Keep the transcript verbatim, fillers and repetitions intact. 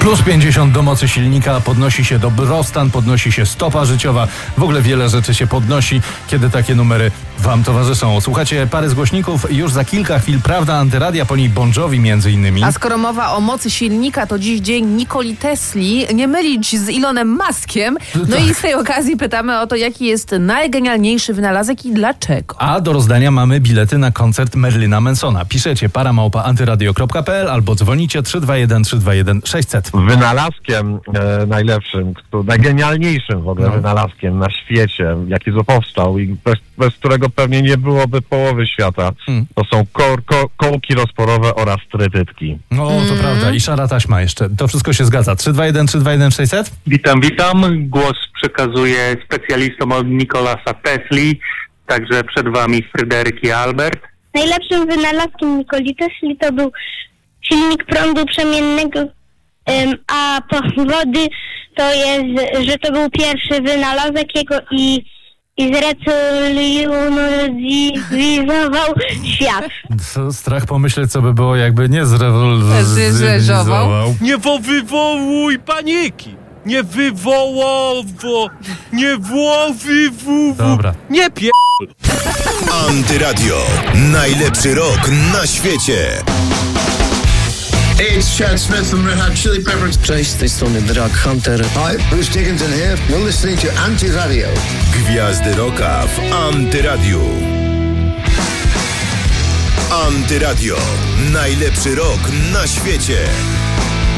Plus pięćdziesiąt do mocy silnika, podnosi się dobrostan, podnosi się stopa życiowa. W ogóle wiele rzeczy się podnosi, kiedy takie numery wam towarzyszą. Słuchacie pary z głośników już za kilka chwil. Prawda Antyradia, po niej Bon Jovi między innymi. A skoro mowa o mocy silnika, to dziś dzień Nikoli Tesli. Nie mylić z Elonem Muskiem. No tak. I z tej okazji pytamy o to, jaki jest najgenialniejszy wynalazek i dlaczego. A do rozdania mamy bilety na koncert Marilyna Mansona. Piszecie para małpa antyradio kropka p l albo dzwonicie trzy dwa jeden trzy dwa jeden sześć zero zero. Wynalazkiem e, najlepszym, kto, najgenialniejszym w ogóle no. wynalazkiem na świecie, jaki powstał i bez, bez którego pewnie nie byłoby połowy świata, hmm. to są ko, ko, kołki rozporowe oraz trytytki. No, to hmm. prawda. I szara taśma jeszcze. To wszystko się zgadza. trzy dwa jeden trzy dwa jeden sześć zero zero. Witam, witam. Głos przekazuję specjalistom od Nikolasa Tesli, także przed wami Fryderyk i Albert. Najlepszym wynalazkiem Nikoli Tesli to był silnik prądu przemiennego, um, a powody to jest, że to był pierwszy wynalazek jego i, i zrewolucjonizował świat. Strach pomyśleć, co by było, jakby nie zrewolucjonizował. Nie wywołuj paniki! Nie wywoławo! Nie wywołuj! Dobra. Nie pie... Antyradio. Najlepszy rok na świecie. Hey, it's Chad Smith from Red Hot Chili Peppers. Cześć, z tej strony Drag Hunter. Hi, Bruce Dickinson here. You're listening to Antyradio. Gwiazdy Rocka w Antyradiu. Antyradio. Najlepszy rok na świecie.